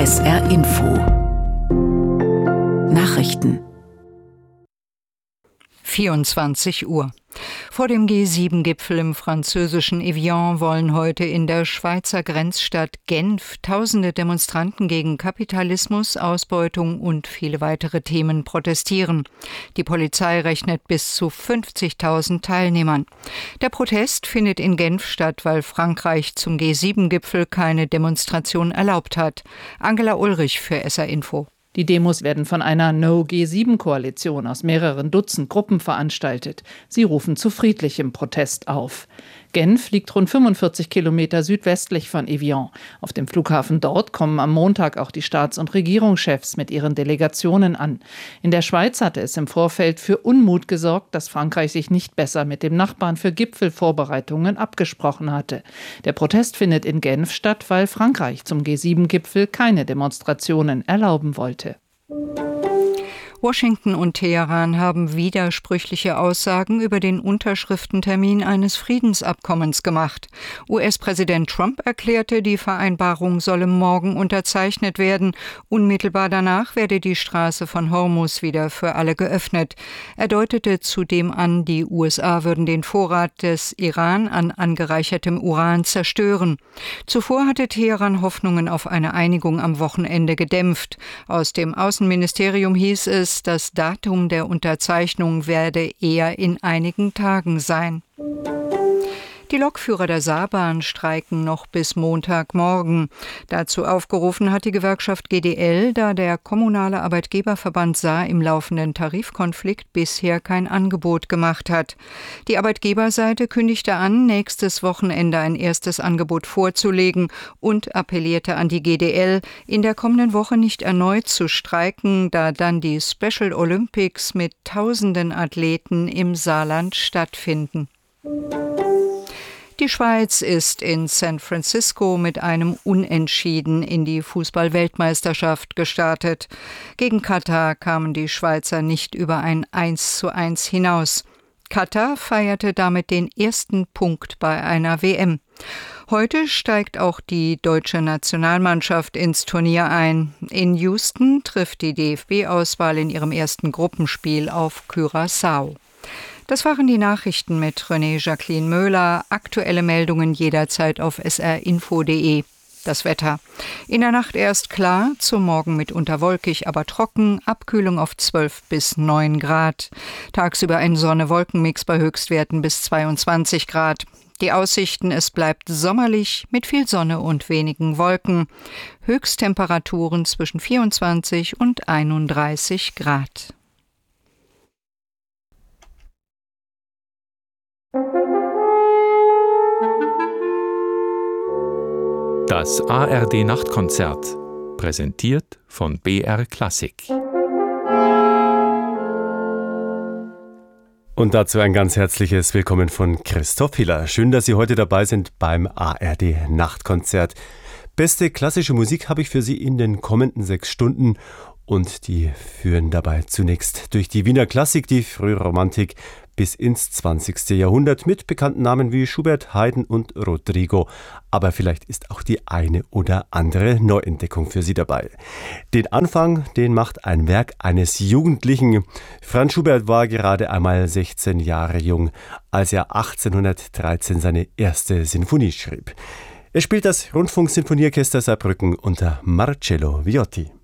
SR Info Nachrichten 24 Uhr. Vor dem G7-Gipfel im französischen Evian wollen heute in der Schweizer Grenzstadt Genf tausende Demonstranten gegen Kapitalismus, Ausbeutung und viele weitere Themen protestieren. Die Polizei rechnet bis zu 50.000 Teilnehmern. Der Protest findet in Genf statt, weil Frankreich zum G7-Gipfel keine Demonstration erlaubt hat. Angela Ulrich für SR Info. Die Demos werden von einer No-G7-Koalition aus mehreren Dutzend Gruppen veranstaltet. Sie rufen zu friedlichem Protest auf. Genf liegt rund 45 Kilometer südwestlich von Evian. Auf dem Flughafen dort kommen am Montag auch die Staats- und Regierungschefs mit ihren Delegationen an. In der Schweiz hatte es im Vorfeld für Unmut gesorgt, dass Frankreich sich nicht besser mit dem Nachbarn für Gipfelvorbereitungen abgesprochen hatte. Der Protest findet in Genf statt, weil Frankreich zum G7-Gipfel keine Demonstrationen erlauben wollte. Washington und Teheran haben widersprüchliche Aussagen über den Unterschriftentermin eines Friedensabkommens gemacht. US-Präsident Trump erklärte, die Vereinbarung solle morgen unterzeichnet werden. Unmittelbar danach werde die Straße von Hormuz wieder für alle geöffnet. Er deutete zudem an, die USA würden den Vorrat des Iran an angereichertem Uran zerstören. Zuvor hatte Teheran Hoffnungen auf eine Einigung am Wochenende gedämpft. Aus dem Außenministerium hieß es, das Datum der Unterzeichnung werde eher in einigen Tagen sein. Die Lokführer der Saarbahn streiken noch bis Montagmorgen. Dazu aufgerufen hat die Gewerkschaft GDL, da der kommunale Arbeitgeberverband Saar im laufenden Tarifkonflikt bisher kein Angebot gemacht hat. Die Arbeitgeberseite kündigte an, nächstes Wochenende ein erstes Angebot vorzulegen und appellierte an die GDL, in der kommenden Woche nicht erneut zu streiken, da dann die Special Olympics mit tausenden Athleten im Saarland stattfinden. Die Schweiz ist in San Francisco mit einem Unentschieden in die Fußball-Weltmeisterschaft gestartet. Gegen Katar kamen die Schweizer nicht über ein 1:1 hinaus. Katar feierte damit den ersten Punkt bei einer WM. Heute steigt auch die deutsche Nationalmannschaft ins Turnier ein. In Houston trifft die DFB-Auswahl in ihrem ersten Gruppenspiel auf Curaçao. Das waren die Nachrichten mit René Jacqueline Möhler. Aktuelle Meldungen jederzeit auf srinfo.de. Das Wetter. In der Nacht erst klar, zum Morgen mitunter wolkig, aber trocken, Abkühlung auf 12 bis 9 Grad. Tagsüber ein Sonne-Wolkenmix bei Höchstwerten bis 22 Grad. Die Aussichten, es bleibt sommerlich mit viel Sonne und wenigen Wolken. Höchsttemperaturen zwischen 24 und 31 Grad. Das ARD-Nachtkonzert, präsentiert von BR Klassik. Und dazu ein ganz herzliches Willkommen von Christoph Hiller. Schön, dass Sie heute dabei sind beim ARD-Nachtkonzert. Beste klassische Musik habe ich für Sie in den kommenden 6 Stunden. Und die führen dabei zunächst durch die Wiener Klassik, die frühe Romantik, bis ins 20. Jahrhundert mit bekannten Namen wie Schubert, Haydn und Rodrigo. Aber vielleicht ist auch die eine oder andere Neuentdeckung für Sie dabei. Den Anfang, den macht ein Werk eines Jugendlichen. Franz Schubert war gerade einmal 16 Jahre jung, als er 1813 seine erste Sinfonie schrieb. Er spielt das Rundfunksinfonieorchester Saarbrücken unter Marcello Viotti.